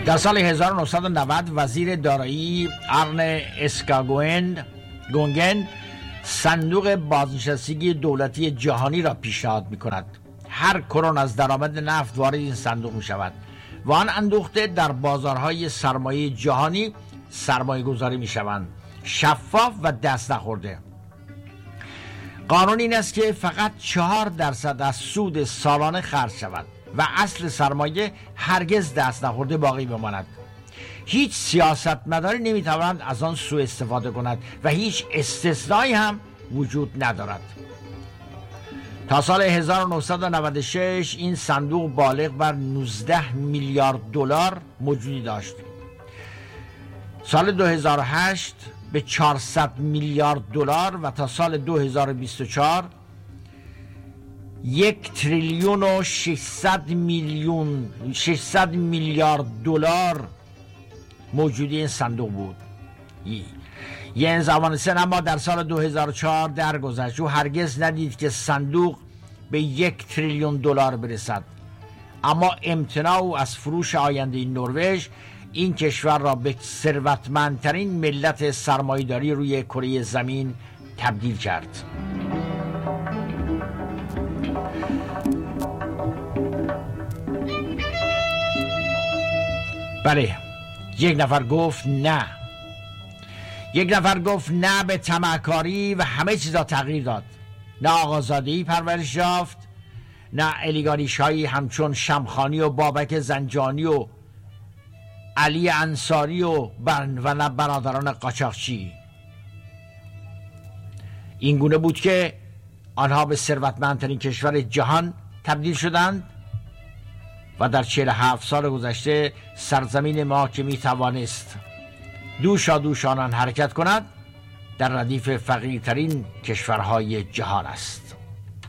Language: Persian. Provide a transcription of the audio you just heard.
در سال 1990 وزیر دارایی ارن اسکاگونگن صندوق بازنشستگی دولتی جهانی را پیشنهاد می کند. هر کرون از درآمد نفت وارد این صندوق می شود و آن اندوخته در بازارهای سرمایه جهانی سرمایه گذاری می شوند، شفاف و دست نخورده. قانون این است که فقط 4% از سود سالانه خرج شود و اصل سرمایه هرگز دست نخورده باقی بماند. هیچ سیاستمداری نمیتواند از آن سوء استفاده کند و هیچ استثنایی هم وجود ندارد. تا سال 1996 این صندوق بالغ بر 19 میلیارد دلار موجودی داشت. سال 2008 به 400 میلیارد دلار و تا سال 2024 1,600 میلیارد دلار موجودی این صندوق بود. یه زمان سن اما در سال 2004 درگذشت و هرگز ندید که صندوق به 1 تریلیون دلار برسد. اما امتناع از فروش آینده نروژ این کشور را به ثروتمندترین ملت سرمایه‌داری روی کره زمین تبدیل کرد. بله، یک نفر گفت نه. یک نفر گفت نه به طمعکاری و همه چیزا تغییر داد. نه آقازاده‌ای پرورش یافت، نه الیگاریش‌هایی همچون شمخانی و بابک زنجانی و علی انصاری و نه برادران قاچاقچی. این گونه بود که آنها به ثروتمندترین کشور جهان تبدیل شدند و در 47 سال گذشته سرزمین ما که می توانست دوشا دوش آنان حرکت کند در ردیف فقیرترین کشورهای جهان است.